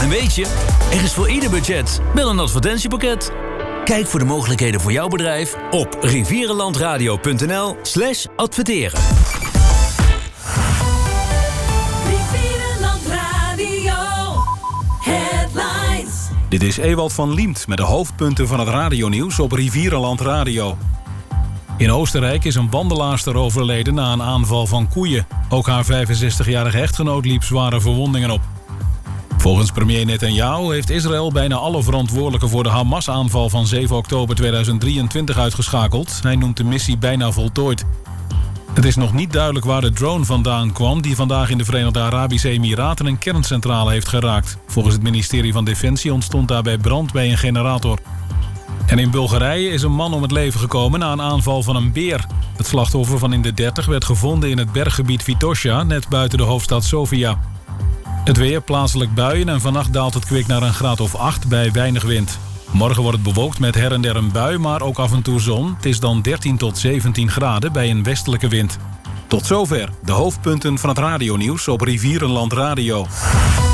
En weet je, er is voor ieder budget wel een advertentiepakket. Kijk voor de mogelijkheden voor jouw bedrijf op rivierenlandradio.nl/adverteren. Rivierenland Radio Headlines. Dit is Ewald van Liemt met de hoofdpunten van het radionieuws op Rivierenland Radio. In Oostenrijk is een wandelaarster overleden na een aanval van koeien. Ook haar 65-jarige echtgenoot liep zware verwondingen op. Volgens premier Netanyahu heeft Israël bijna alle verantwoordelijken voor de Hamas-aanval van 7 oktober 2023 uitgeschakeld. Hij noemt de missie bijna voltooid. Het is nog niet duidelijk waar de drone vandaan kwam die vandaag in de Verenigde Arabische Emiraten een kerncentrale heeft geraakt. Volgens het ministerie van Defensie ontstond daarbij brand bij een generator. En in Bulgarije is een man om het leven gekomen na een aanval van een beer. Het slachtoffer van in de 30 werd gevonden in het berggebied Vitosha, net buiten de hoofdstad Sofia. Het weer, plaatselijk buien en vannacht daalt het kwik naar een graad of 8 bij weinig wind. Morgen wordt het bewolkt met her en der een bui, maar ook af en toe zon. Het is dan 13 tot 17 graden bij een westelijke wind. Tot zover de hoofdpunten van het radionieuws op Rivierenland Radio.